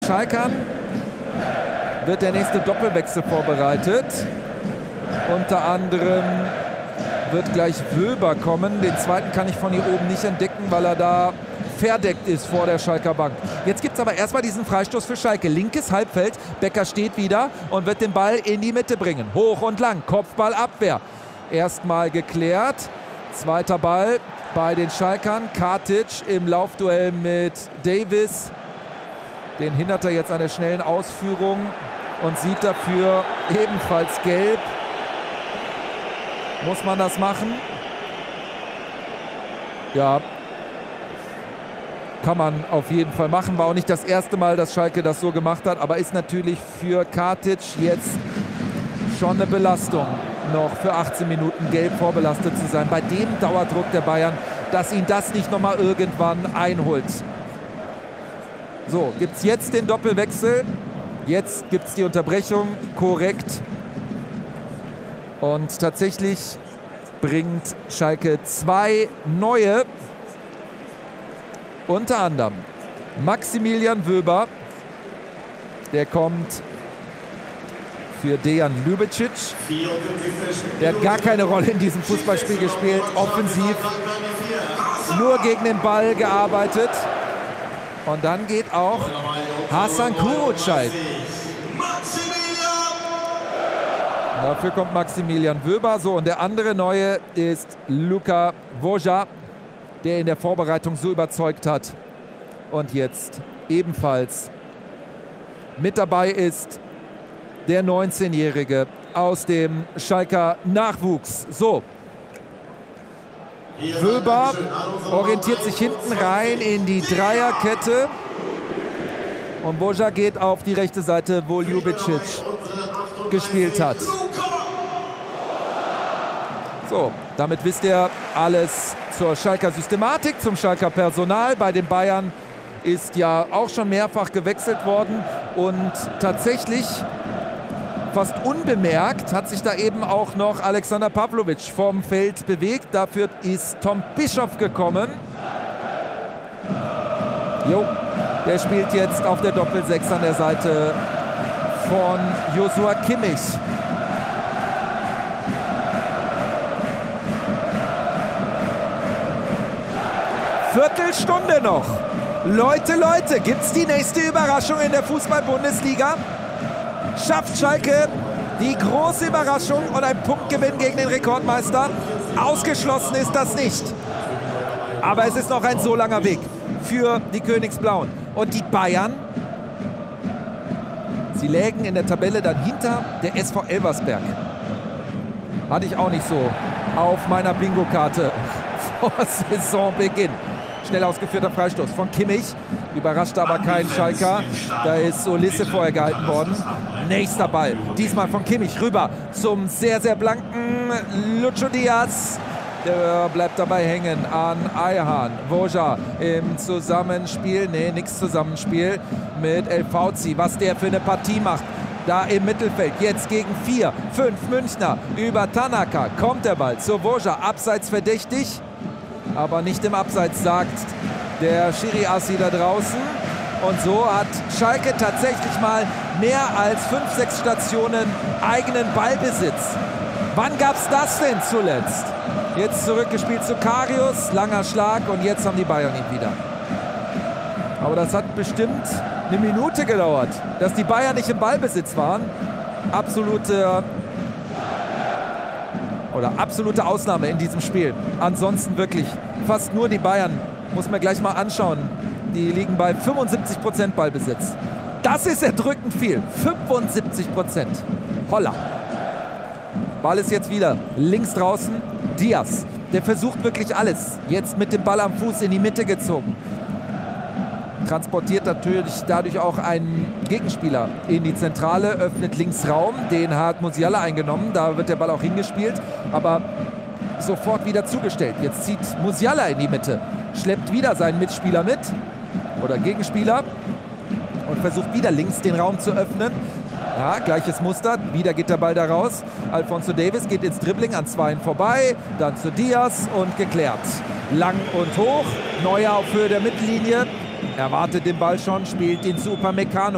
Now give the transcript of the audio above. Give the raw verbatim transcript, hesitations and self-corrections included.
Schalkern wird der nächste Doppelwechsel vorbereitet. Unter anderem wird gleich Wöber kommen. Den zweiten kann ich von hier oben nicht entdecken, weil er da verdeckt ist vor der Schalker Bank. Jetzt gibt es aber erstmal diesen Freistoß für Schalke. Linkes Halbfeld. Becker steht wieder und wird den Ball in die Mitte bringen. Hoch und lang. Kopfballabwehr. Erstmal geklärt. Zweiter Ball bei den Schalkern. Katic im Laufduell mit Davis. Den hindert er jetzt an der schnellen Ausführung und sieht dafür ebenfalls gelb. Muss man das machen? Ja, kann man auf jeden Fall machen. War auch nicht das erste Mal, dass Schalke das so gemacht hat, aber ist natürlich für Katic jetzt schon eine Belastung, noch für achtzehn Minuten gelb vorbelastet zu sein. Bei dem Dauerdruck der Bayern, dass ihn das nicht nochmal irgendwann einholt. So, gibt es jetzt den Doppelwechsel. Jetzt gibt es die Unterbrechung, korrekt. Und tatsächlich bringt Schalke zwei neue. Unter anderem Maximilian Wöber. Der kommt für Dejan Ljubicic. Der hat gar keine Rolle in diesem Fußballspiel gespielt. Offensiv nur gegen den Ball gearbeitet. Und dann geht auch Hasan Kurucay. Dafür kommt Maximilian Wöber. So, und der andere Neue ist Luka Woja, der in der Vorbereitung so überzeugt hat. Und jetzt ebenfalls mit dabei ist der neunzehnjährige aus dem Schalker Nachwuchs. So. Wöber orientiert sich hinten rein in die Dreierkette. Und Woja geht auf die rechte Seite, wo Ljubicic gespielt hat. So, damit wisst ihr alles zur Schalker Systematik, zum Schalker Personal. Bei den Bayern ist ja auch schon mehrfach gewechselt worden. Und tatsächlich fast unbemerkt hat sich da eben auch noch Alexander Pavlovic vom Feld bewegt. Dafür ist Tom Bischoff gekommen. Jo, der spielt jetzt auf der Doppelsechs an der Seite von Joshua Kimmich. Viertelstunde noch. Leute, Leute, gibt es die nächste Überraschung in der Fußball-Bundesliga? Schafft Schalke die große Überraschung und ein Punktgewinn gegen den Rekordmeister? Ausgeschlossen ist das nicht. Aber es ist noch ein so langer Weg für die Königsblauen. Und die Bayern, sie lägen in der Tabelle dann hinter der S V Elversberg. Hatte ich auch nicht so auf meiner Bingo-Karte vor Saisonbeginn. Schnell ausgeführter Freistoß von Kimmich. Überrascht aber kein Schalker. Da ist Olisse vorher gehalten worden. Nächster Ball. Diesmal von Kimmich rüber zum sehr, sehr blanken Lucho Diaz. Der bleibt dabei hängen an Ayhan. Woja im Zusammenspiel. Nee, nix Zusammenspiel mit El Fauzi. Was der für eine Partie macht. Da im Mittelfeld. Jetzt gegen vier, fünf Münchner. Über Tanaka kommt der Ball zu Woja. Abseits verdächtig. Aber nicht im Abseits, sagt der Schiri-Assi da draußen. Und so hat Schalke tatsächlich mal mehr als fünf, sechs Stationen eigenen Ballbesitz. Wann gab es das denn zuletzt? Jetzt zurückgespielt zu Karius, langer Schlag und jetzt haben die Bayern ihn wieder. Aber das hat bestimmt eine Minute gedauert, dass die Bayern nicht im Ballbesitz waren. Absolute... Oder absolute Ausnahme in diesem Spiel. Ansonsten wirklich fast nur die Bayern. Muss man gleich mal anschauen. Die liegen bei fünfundsiebzig Prozent Ballbesitz. Das ist erdrückend viel. fünfundsiebzig Prozent. Holla. Ball ist jetzt wieder links draußen. Diaz. Der versucht wirklich alles. Jetzt mit dem Ball am Fuß in die Mitte gezogen. Transportiert natürlich dadurch auch einen Gegenspieler in die Zentrale, öffnet links Raum, den hat Musiala eingenommen, da wird der Ball auch hingespielt, aber sofort wieder zugestellt. Jetzt zieht Musiala in die Mitte, schleppt wieder seinen Mitspieler mit oder Gegenspieler und versucht wieder links den Raum zu öffnen. Ja, gleiches Muster, wieder geht der Ball da raus. Alphonso Davies geht ins Dribbling an Zweien vorbei, dann zu Diaz und geklärt. Lang und hoch, Neuer auf Höhe der Mittellinie. Er wartet den Ball schon, spielt ihn zu Upamecano.